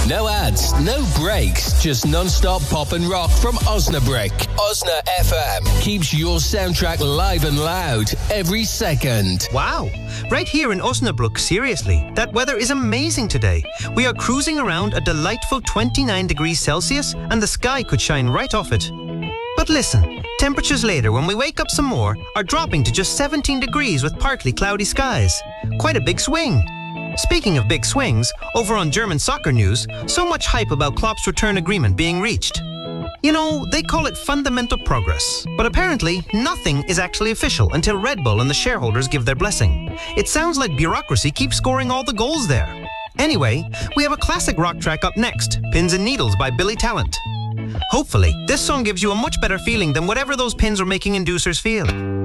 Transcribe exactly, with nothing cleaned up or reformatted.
No ads, no breaks, just non-stop pop and rock from Osnabrück. Osna F M keeps your soundtrack live and loud every second. Wow, right here in Osnabrück, seriously, that weather is amazing today. We are cruising around a delightful twenty-nine degrees Celsius and the sky could shine right off it. But listen, temperatures later, when we wake up some more, are dropping to just seventeen degrees with partly cloudy skies. Quite a big swing. Speaking of big swings, over on German soccer news, so much hype about Klopp's return agreement being reached. You know, they call it fundamental progress, but apparently nothing is actually official until Red Bull and the shareholders give their blessing. It sounds like bureaucracy keeps scoring all the goals there. Anyway, we have a classic rock track up next, Pins and Needles by Billy Talent. Hopefully, this song gives you a much better feeling than whatever those pins are making inducers feel.